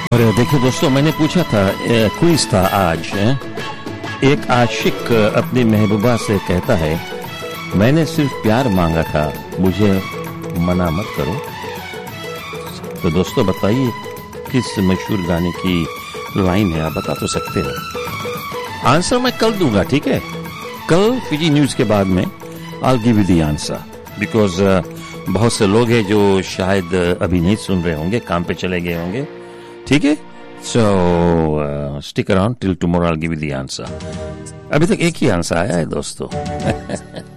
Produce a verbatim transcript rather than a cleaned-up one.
और देखिए दोस्तों, मैंने पूछा था, क्विज था आज। है? एक आशिक अपनी महबूबा से कहता है, मैंने सिर्फ प्यार मांगा था, मुझे मना मत करो। तो दोस्तों बताइए, किस मशहूर गाने की लाइन है? आप बता तो सकते हो। आंसर मैं कल दूंगा, ठीक है? कल फीजी न्यूज के बाद में I'll give you the answer, because बहुत से लोग हैं जो शायद अभी नहीं सुन रहे होंगे, काम पे चले गए होंगे, ठीक है? सो stick around till tomorrow, I'll give you the answer. अभी तक एक ही आंसर आया है दोस्तों।